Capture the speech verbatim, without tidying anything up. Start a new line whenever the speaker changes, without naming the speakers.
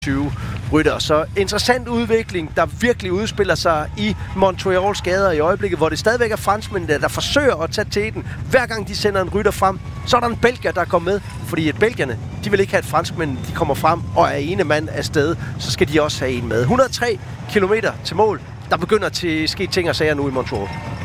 tyve rytter. Så interessant udvikling, der virkelig udspiller sig i Montreals gader i øjeblikket, hvor det stadigvæk er franskmændene, der forsøger at tage teten. Hver gang de sender en rytter frem, så er der en belgier, der kommer med. Fordi at belgierne, de vil ikke have, at franskmændene de kommer frem og er ene mand afsted. Så skal de også have en med. et hundrede og tre kilometer til mål. Der begynder til at ske ting og sager nu i Montreal.